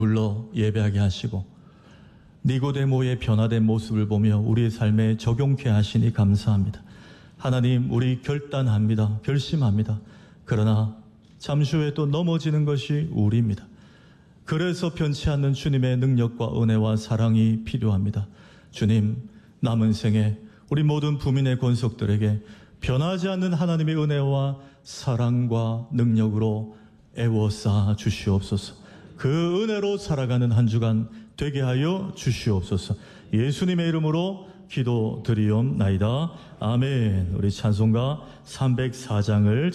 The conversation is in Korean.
불러 예배하게 하시고 니고데모의 변화된 모습을 보며 우리의 삶에 적용케 하시니 감사합니다. 하나님, 우리 결단합니다. 결심합니다. 그러나 잠시 후에 또 넘어지는 것이 우리입니다. 그래서 변치 않는 주님의 능력과 은혜와 사랑이 필요합니다. 주님, 남은 생에 우리 모든 부민의 권속들에게 변하지 않는 하나님의 은혜와 사랑과 능력으로 애워싸 주시옵소서. 그 은혜로 살아가는 한 주간 되게 하여 주시옵소서. 예수님의 이름으로 기도드리옵나이다. 아멘. 우리 찬송가 304장을